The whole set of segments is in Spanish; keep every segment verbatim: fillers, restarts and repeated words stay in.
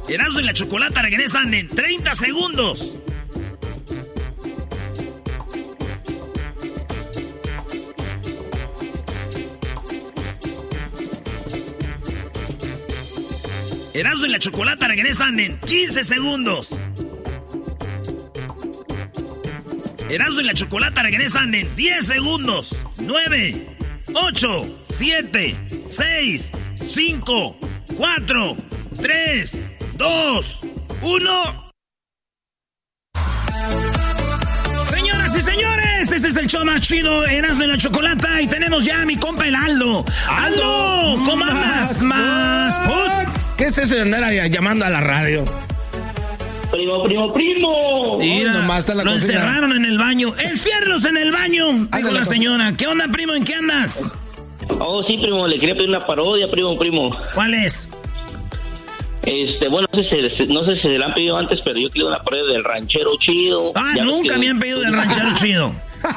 Erasmo y la Chocolata regresan en treinta segundos. Erasmo y la Chocolata regresan en quince segundos. Erasmo y la Chocolata regresan en diez segundos. nueve, ocho, siete, seis, cinco, cuatro, tres, dos, uno. Señoras y señores, este es el show más chido, Erasmo y la Chocolata. Y tenemos ya a mi compa el Aldo. ¡Aldo! ¿Cómo andas? Más. ¿Qué es eso de andar llamando a la radio? Primo, primo, primo. Mira, oh, nomás está la lo cocina. encerraron en el baño. ¡Enciérralos en el baño! Dijo la señora. ¿Qué onda, primo? ¿En qué andas? Oh, sí, primo, le quería pedir una parodia, primo, primo. ¿Cuál es? Este, bueno, no sé si, no sé si se la han pedido antes, pero yo quiero una parodia del Ranchero Chido. Ah, ya nunca que, me han pedido del Ranchero Chido.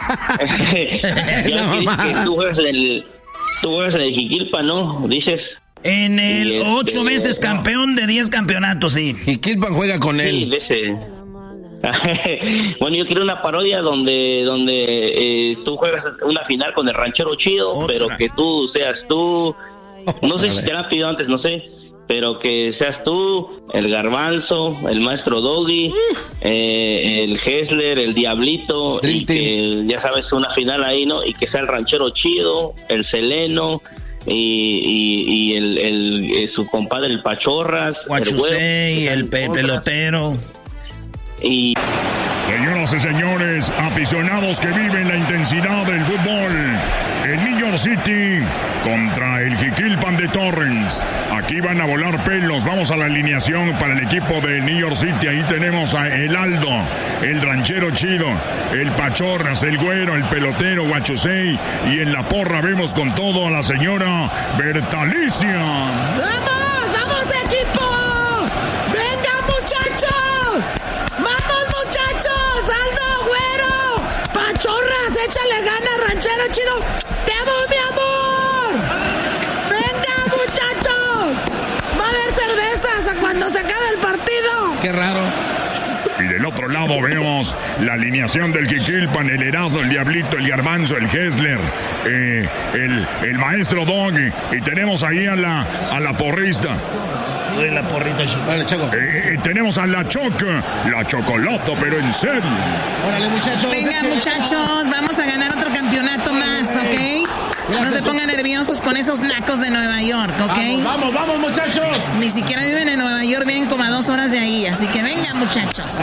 ya no, que, que tú juegas en el, tú juegas en el Jiquilpa, ¿no? Dices... En el este, ocho veces campeón de diez campeonatos, sí. Y Kilpan juega con él. Sí, de ese. Bueno, yo quiero una parodia donde donde eh, tú juegas una final con el Ranchero Chido, Otra. pero que tú seas tú. No sé si te la han pedido antes, no sé. Pero que seas tú, el Garbanzo, el Maestro Doggy, eh, el Hessler, el Diablito, Dream y Team. que ya sabes, una final ahí, ¿no? Y que sea el Ranchero Chido, el Seleno. Y, y, y el, el, el- su compadre el Pachorras, Guachusei, el, güero, pe- pelotero. y Señoras y señores, aficionados que viven la intensidad del fútbol, el New York City contra el Jiquilpan de Torrance. Aquí van a volar pelos. Vamos a la alineación para el equipo de New York City. Ahí tenemos a el Aldo, el Ranchero Chido, el Pachorras, el Güero, el pelotero Guachusei, y en la porra vemos con todo a la señora Bertalicia. ¡Vamos! ¡Vamos, equipo! ¡Venga, muchachos! ¡Vamos, muchachos! ¡Aldo, Güero! ¡Pachorras! ¡Échale ganas, Ranchero Chido! ¡Te amo, mi amor! ¡Venga, muchachos! ¡Va a haber cervezas a cuando se acabe el partido! Qué raro. Y del otro lado vemos la alineación del Jiquilpan, el Erasmo, el Diablito, el Garbanzo, el Hessler, eh, el, el Maestro Doggy. Y tenemos ahí a la, a la porrista. Doy la porrisa, chico. Vale, Choco. Eh, eh, tenemos a la Choca, la Chocolata, pero en serio. Órale, muchachos. Venga, muchachos, vamos a ganar otro campeonato más, ¿ok? No se pongan nerviosos con esos nacos de Nueva York, ¿ok? Vamos, vamos, vamos, muchachos. Ni siquiera viven en Nueva York, viven como a dos horas de ahí, así que venga, muchachos.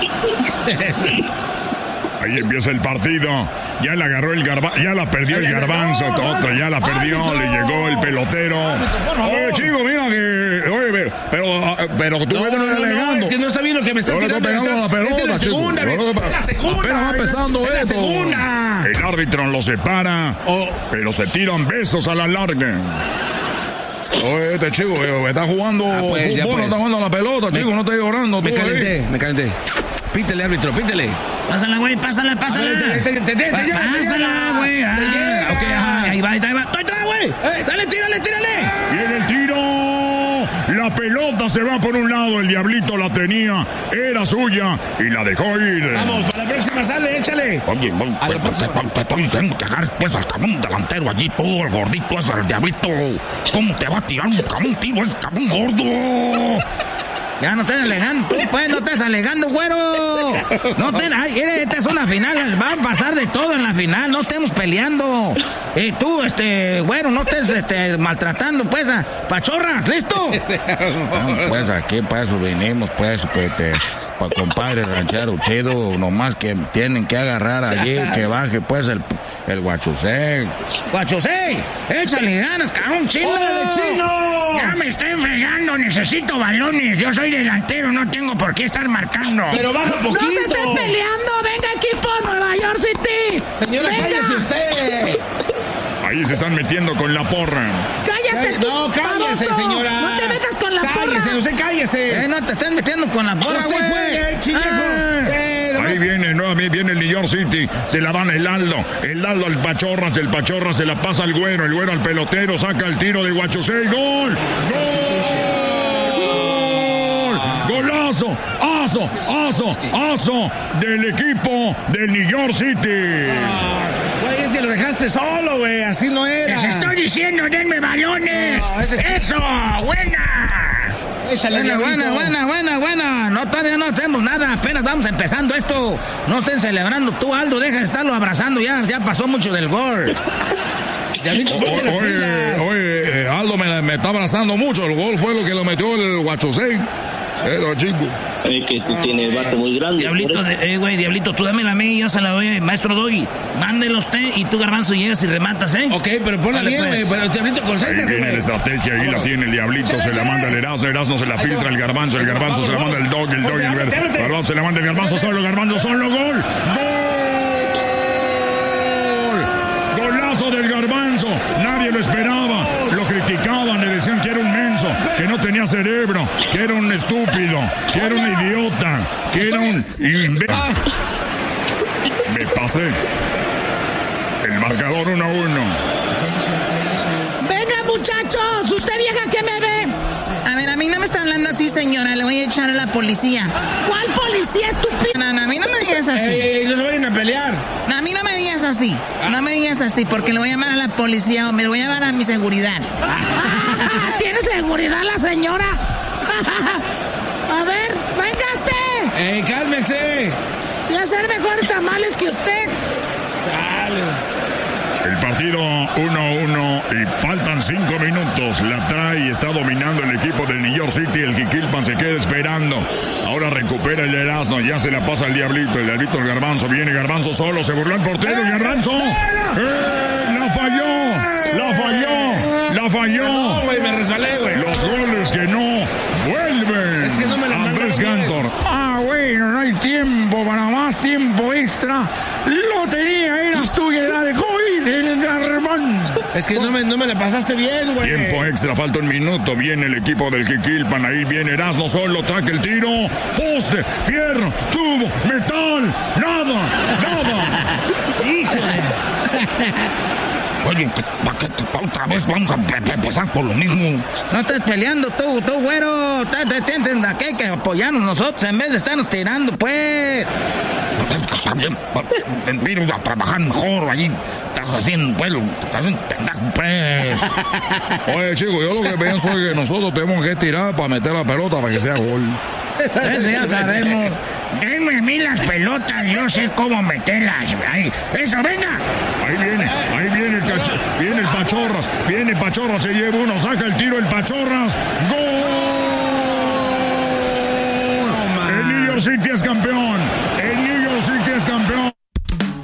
Ahí empieza el partido. Ya la agarró el garbanzo, ya la perdió el garbanzo, Toto, ya la perdió, le llegó el pelotero. Oye, chico, mira que. Oye, pero, pero, pero tú No, vete no, no, alegando. es que no sabía lo que me está Yo le estoy tirando. pegando la pelota, Es de la chico. segunda, Yo ve- le- es la segunda. Apenas va empezando es la eso. segunda. El árbitro lo separa, Oh. pero se tiran besos a la larga. Oye, este chico eh, está jugando Ah, pues, ya, fútbol, pues. no está jugando la pelota, chico, no está llorando. Me tú ahí. calenté, me calenté. Pítele, árbitro, pítele. Pásala, güey, pásala, pásala. A ver, te- te- te- te- Pa- te llega, te Pásala, llega. güey. Ah, Te llega. ok, ajá, ahí va, ahí va. ¡Estoy atrás, güey! ¡Dale, tírale, tírale! Viene el tiro. La pelota se va por un lado. El Diablito la tenía. Era suya. Y la dejó ir. Vamos, para la próxima sale, échale. Oye, bueno, A pues, la pues, próxima. pues, te estoy diciendo que agarres pues al cabrón delantero allí, tú, el gordito ese, el Diablito. ¿Cómo te va a tirar un cabrón tiro ese cabrón gordo? Ya no estés alegando, tú pues no estés alegando, güero. No te, ay, mire, esta es una final, va a pasar de todo en la final, no estemos peleando. Y tú, este, güero, no estés este, maltratando, pues, a Pachorras, ¿listo? Pues aquí para eso vinimos, pues, pues, te, pa' compadre ranchero chido, nomás que tienen que agarrar allí, que baje pues el, el guachusé. Guachosé, échale ganas, cabrón, chino. ¡Órale, chino! Ya me estoy fregando, necesito balones. Yo soy delantero, no tengo por qué estar marcando. Pero baja poquito. ¡No se estén peleando! ¡Venga, equipo, Nueva York City! Señora, ¡Venga! cállese usted. Ahí se están metiendo con la porra. ¡Cállate! No, cállese, baboso! señora. ¡No te metas con la Cállese, porra! usted cállese. Eh, no te estén metiendo con la porra, Usted güey. juegue, chinejo. Ah. Eh, Ahí nomás- viene, nuevamente viene el New York City. Se la dan el Aldo. El Aldo al Pachorras. El Pachorras se la pasa al Güero. El Güero al pelotero. Saca el tiro de Guachusei. ¡Gol! ¡Gol! aso, aso, aso, aso del equipo del New York City. Güey, es que lo dejaste solo, güey. Así no era. Les estoy diciendo, denme balones. No, ese ch- ¡Eso! ¡Buena! Échale, Buena, diablito. buena, buena, buena, buena. No, todavía no hacemos nada. Apenas vamos empezando esto. No estén celebrando. Tú, Aldo, deja de estarlo abrazando. Ya, ya pasó mucho del gol. Diablito, ponte las Oye, pilas. oye, eh, Aldo me, me está abrazando mucho. El gol fue lo que lo metió el Guachusei. Pero, chico. Es que tú tienes vato muy grande. Diablito, por eso. de- eh, güey, Diablito, tú dámela a mí, yo se la doy, maestro Doggy. Mándelo usted y tú, Garbanzo, llegas y rematas, ¿eh? Ok, pero ponla Dale, bien, pues. güey. Pero Diablito, Ahí concéntrate, viene güey. la estrategia, ahí la tiene el Diablito, se la manda el Erasmo, Erasmo se la filtra el Garbanzo, el Garbanzo se la manda el Dog, el Dog, el Ver- Garbanzo se la manda el Garbanzo solo, Garbanzo solo, gol. ¡Gol! Golazo del Garbanzo, nadie lo esperaba, lo criticaban, le decían que era un menso, que no tenía cerebro, que era un estúpido, que era un idiota, que era un imbécil. Me pasé. El marcador uno a uno. Venga, muchachos, usted vieja que me ve. A ver, a mí no me está hablando así, señora. Le voy a echar a la policía. ¿Cuál policía estúpido? No, no, a mí no me digas Ey, así. ey, ey, no se vayan a pelear. No, a mí no me digas así. No me digas así, porque le voy a llamar a la policía o me lo voy a llamar a mi seguridad. ¿Tiene seguridad la señora? A ver, véngase. Ey, cálmense. Y hacer mejores tamales que usted. Dale. El partido uno a uno y faltan cinco minutos. La trae y está dominando el equipo del New York City. El Jiquilpan se queda esperando. Ahora recupera el Erasmo. Ya se la pasa al Diablito. El Diablito, el Garbanzo. Viene Garbanzo solo. Se burló el portero. ¡Y Garbanzo! ¡Eh! ¡La falló! ¡La falló! ¡La falló! No, güey, me resbalé, güey. Los goles que no vuelven. Es que no me la Andrés mandaron bien. Cantor. Ah, bueno, no hay tiempo para más tiempo extra. Lo tenía, era suya, la dejó ir el Garbanzo. Es que no me, no me la pasaste bien, güey. Tiempo extra, falta un minuto. Viene el equipo del Jiquilpan. Ahí viene Erasmo solo. Traca el tiro. Poste, fierro, tubo, metal. Nada, nada. Oye, que- pa- que- que- otra vez vamos a pe- pe- empezar por lo mismo. No estés peleando tú, tú, güero. Te- te- Tienes aquí que apoyarnos nosotros en vez de estarnos tirando, pues. Es que también, ven, ven a trabajar mejor allí. Estás haciendo, pues, estás haciendo pendejo, pues. Oye, chicos, yo lo que pienso es que nosotros tenemos que tirar para meter la pelota para que sea gol. Eso ya sabemos. Denme a mí las pelotas, yo sé cómo meterlas. Ahí, eso, venga. Ahí viene, ahí viene el cacho, viene el Pachorras, viene Pachorras, se lleva uno, saca el tiro el Pachorras. ¡Gol! El New York City es campeón. El New York City es campeón.